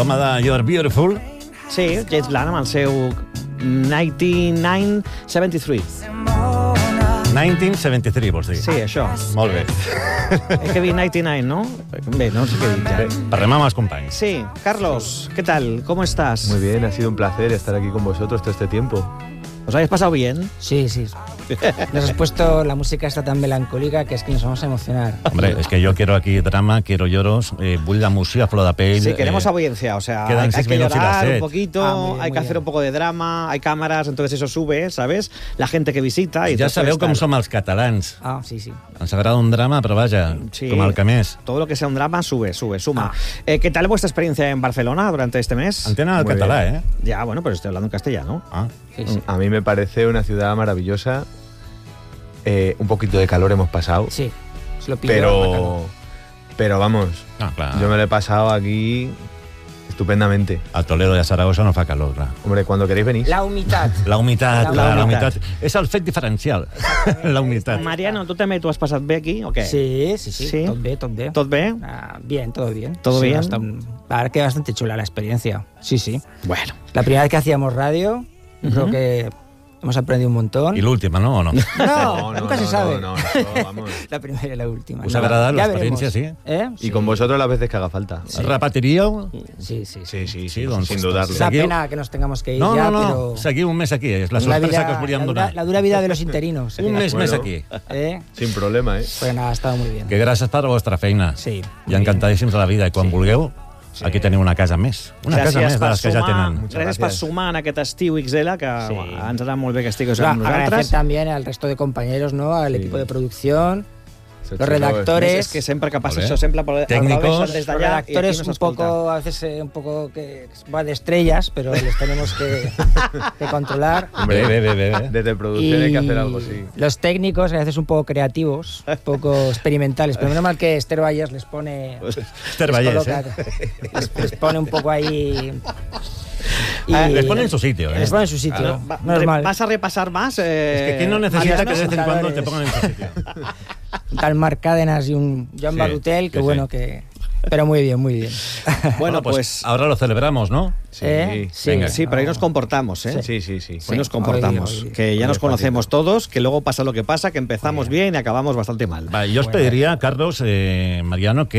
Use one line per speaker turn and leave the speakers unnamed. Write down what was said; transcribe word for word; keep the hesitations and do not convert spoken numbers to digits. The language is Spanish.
l'home de You're Beautiful.
Sí, James Blunt amb el seu nineteen seventy-three.
nineteen seventy-three, vols dir?
Sí, això.
Molt bé.
És que vi ninety-nine, ¿no? Bé, no sé què dir ja.
Parlem amb els companys.
Sí, Carlos, ¿qué tal? ¿Cómo estás?
Muy bien, ha sido un placer estar aquí con vosotros todo este tiempo.
¿Os habéis pasado bien?
Sí, sí. Nos has puesto la música esta tan melancólica que es que nos vamos a emocionar.
Hombre, es que yo quiero aquí drama, quiero lloros, eh, vull la música, flor de pell.
Sí, queremos
eh,
audiencia, o sea,
quedan
hay, hay
seis
que
minutos y las
llorar un
set.
poquito,
Ah, muy bien,
hay
muy
que hacer
bien.
un poco de drama, hay cámaras, entonces eso sube, ¿sabes? La gente que visita... Y
Ja
entonces
sabeu com
tal.
som els catalans.
Ah, sí, sí.
Ens agrada un drama, però vaja,
Sí.
com el que més.
Todo lo que sea un drama sube, sube, suma.
Ah.
Eh, ¿Qué tal vuestra experiencia en Barcelona durante este mes?
Entenen el
Muy
català, eh?
Ya, bueno, pero estoy hablando en castellano.
Ah.
sí, sí.
A mí me parece una ciudad maravillosa. Eh, un poquito de calor hemos pasado,
Sí, se lo pido. bacano.
pero, pero vamos,
Ah, clar.
yo me lo he pasado aquí estupendamente.
A Toledo i a Saragossa no fa calor, clar.
Hombre, cuando queréis venís.
La humitat.
La humitat,
La
clar, la
humitat.
humitat. És el fet diferencial, la humitat.
Mariano, ¿tú també t'ho has passat bé aquí o què?
Sí, sí, sí,
Sí.
Tot bé, tot bé.
¿Tot bé?
Ah, bien, todo bien.
¿Todo
Sí,
bien?
hasta un- la verdad que bastante chula la experiencia. Sí, sí.
Bueno.
La primera vez que hacíamos radio, yo creo
Ujú.
que hemos aprendido un montón.
I l'última, no, o no?
No, nunca se sabe.
No, no, eso, vamos.
La primera y la última.
Us
No,
ha agradat
ya
l'experiència,
veremos.
sí?
¿Eh?
Y con vosotros las veces que haga falta.
Sí.
Repetiríeu?
Sí, sí, sí.
Sí, sí,
Sí,
sí,
doncs,
sin dudarlo.
Es una
Seguiu.
pena que nos tengamos que ir
No,
ya,
no, no,
pero...
seguiu un mes aquí, és la
la,
sorpresa
vida-
que us volíem
la, dura,
donar.
la dura vida de los interinos.
Un mes
Bueno.
més aquí.
¿Eh?
Sin problema, ¿eh?
Pues nada, ha estado muy bien.
Que gràcies per la vostra feina.
Sí.
I encantadíssims de la vida. I quan
Sí.
vulgueu, aquí teniu una casa més. Una casa més de
per
les que ja
sumar,
tenen.
Muchas
gràcies per
gracias.
sumar en aquest estiu X L, que
Sí.
bueno, ens agrada molt bé que estigueu
Bueno,
amb
agradecer
nosaltres.
también al resto de compañeros, ¿no? Al
Sí.
equipo de producción,
Esos
los
chicos,
redactores.
És que sempre que passa
Vale.
això, sempre por
Tècnicos.
des
los
d'allà i aquí
redactores
no
un
s'escolta.
poco, a veces eh, un poco que va de estrellas, pero les tenemos que, que controlar.
Hombre,
Bé, bé, bé, bé.
desde producción hay que hacer algo así.
Los técnicos a veces un poco creativos, un poco experimentales, pero menos mal que Esther Valles les pone...
Esther
les
Vallès,
coloca-
eh?
les, les pone un poco ahí... y-
Ah,
Les pone en su sitio, eh?
Les pone en su sitio,
Claro. Va-
menos
re-
mal.
¿Vas a repasar más? Eh,
Es que ¿quién no necesita
Mariano?
que de vez en cuando
Contadores.
te pongan en su sitio?
Un tal Marc Cádenas y un Joan
Sí,
Barutel, que
sí,
bueno,
sí.
que... Pero muy bien, muy bien.
Bueno, pues...
ahora lo celebramos, ¿no?
Sí,
¿Eh?
sí.
Venga.
Sí, pero ahí nos comportamos, ¿eh?
Sí, sí, sí.
Hoy nos comportamos,
Hoy- hoy-
que ya
hoy
nos
es
conocemos
patito.
todos, que luego pasa lo que pasa, que empezamos bien y acabamos bastante mal.
Va, yo os
Bueno.
pediría, Carlos, eh, Mariano, que